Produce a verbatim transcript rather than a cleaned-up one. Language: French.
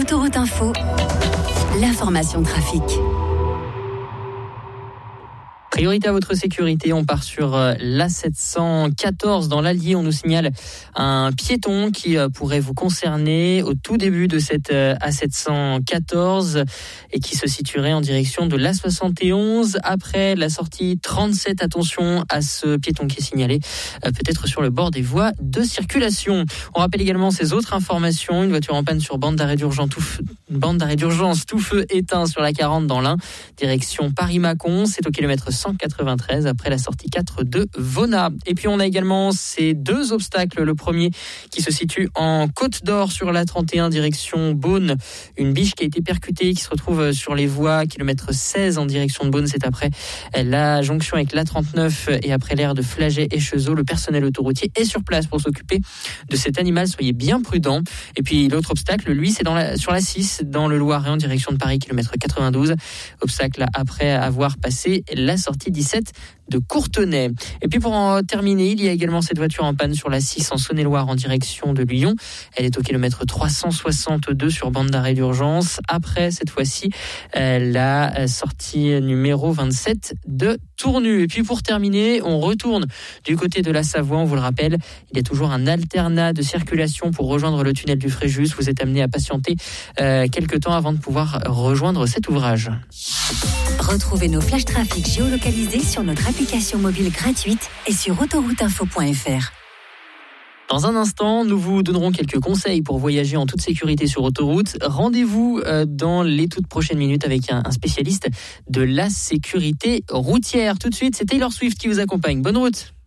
Autoroute Info, l'information trafic. Priorité à votre sécurité, on part sur l'A sept cent quatorze dans l'Allier. On nous signale un piéton qui pourrait vous concerner au tout début de cette A sept cent quatorze et qui se situerait en direction de l'A soixante et onze après la sortie trente-sept. Attention à ce piéton qui est signalé peut-être sur le bord des voies de circulation. On rappelle également ces autres informations. Une voiture en panne sur bande d'arrêt d'urgence, tout feu, bande d'arrêt d'urgence, tout feu éteint sur la quarante dans l'Ain, direction Paris-Mâcon. C'est au kilomètre cent quatre-vingt-treize après la sortie quatre de Vona. Et puis on a également ces deux obstacles. Le premier qui se situe en Côte d'Or sur la trente et un direction Beaune. Une biche qui a été percutée qui se retrouve sur les voies kilomètre seize en direction de Beaune. C'est après la jonction avec l'A trente-neuf et après l'aire de Flagey et Chezeaux. Le personnel autoroutier est sur place pour s'occuper de cet animal. Soyez bien prudents. Et puis l'autre obstacle, lui, c'est dans la, sur la six dans le Loiret en direction de Paris, kilomètre quatre-vingt-douze. Obstacle après avoir passé la sortie dix-sept de Courtenay. Et puis pour en terminer, il y a également cette voiture en panne sur la six en Saône-et-Loire en direction de Lyon. Elle est au kilomètre trois cent soixante-deux sur bande d'arrêt d'urgence. Après, cette fois-ci, la sortie numéro vingt-sept de Tournu. Et puis pour terminer, on retourne du côté de la Savoie. On vous le rappelle, il y a toujours un alternat de circulation pour rejoindre le tunnel du Fréjus. Vous êtes amené à patienter euh, quelques temps avant de pouvoir rejoindre cet ouvrage. Retrouvez nos flash trafic géolocalisés sur notre application mobile gratuite et sur autoroute info point f r. Dans un instant, nous vous donnerons quelques conseils pour voyager en toute sécurité sur autoroute. Rendez-vous dans les toutes prochaines minutes avec un spécialiste de la sécurité routière. Tout de suite, c'est Taylor Swift qui vous accompagne. Bonne route!